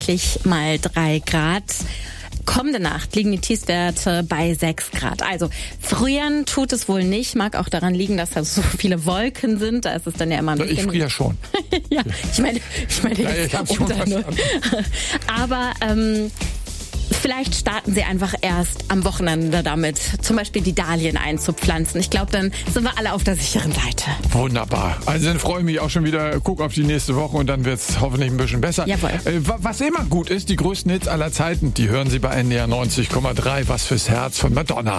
mal 3 Grad. Kommende Nacht liegen die Tiefstwerte bei 6 Grad. Also frieren tut es wohl nicht. Mag auch daran liegen, dass da so viele Wolken sind. Da ist es dann ja immer ein bisschen... Ich friere schon. Ja, ich meine ich hab's schon verstanden. Aber vielleicht starten Sie einfach erst am Wochenende damit, zum Beispiel die Dahlien einzupflanzen. Ich glaube, dann sind wir alle auf der sicheren Seite. Wunderbar. Also dann freue ich mich auch schon wieder. Guck auf die nächste Woche und dann wird es hoffentlich ein bisschen besser. Jawohl. Was immer gut ist, die größten Hits aller Zeiten, die hören Sie bei NDR 90,3. Was fürs Herz von Madonna.